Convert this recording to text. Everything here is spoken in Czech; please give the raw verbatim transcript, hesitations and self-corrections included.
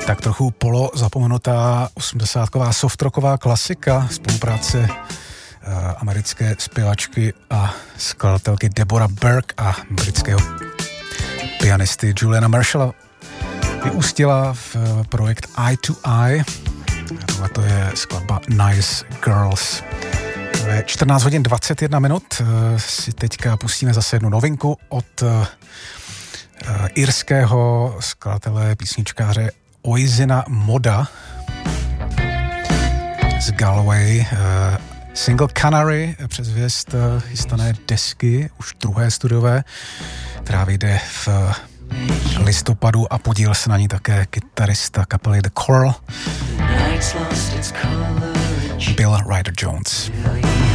Tak trochu polo zapomenutá osmdesátková softrocková klasika, spolupráce uh, americké zpěvačky a skladatelky Deborah Burke a britského pianisty Juliana Marshalla vyústila v projekt Eye to Eye. Tohle to je skladba Nice Girls. Ve čtrnáct hodin dvacet jedna minut si teďka pustíme zase jednu novinku od uh, irského skladatele, písničkáře Oisina Moda z Galway. Uh, single Canary přes hvězd uh, chystané desky, už druhé studiové, která vyjde v listopadu a podíl se na ní také kytarista kapely The Coral Bill Ryder Jones.